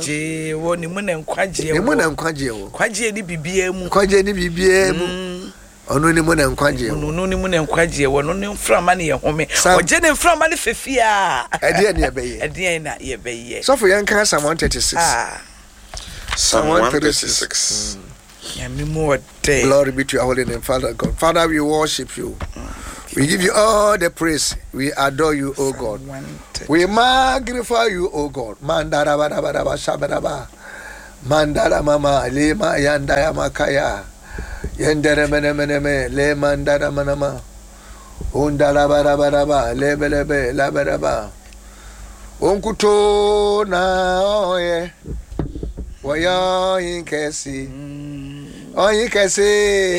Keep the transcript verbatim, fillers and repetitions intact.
Je wo ni mu na nkwaje wo. Ni mu na nkwaje wo. Kwaje ni bibia mu. Kwaje ni bibia mu. Ono ni mu na nkwaje wo. Ono ni mu na nkwaje wo. No ni mframa ne ye home. Oje ne mframa ne fefia. Ade ne ye beye. Ade na ye beye. So for yanka Psalm one thirty-six. Ah. Psalm one thirty-six. Glory be to your holy name, Father God. Father, we worship you. We give you all the praise. We adore you, O God. We magnify you, O God. Mandara bara bara bara shabaraba. Mandara mama lema yandaya makaya. Yendere mene mene me le mandara manama. Undala bara bara bara lebe lebe la bara bara. Onkuto na oye. Waya inkesi. Oh, you can say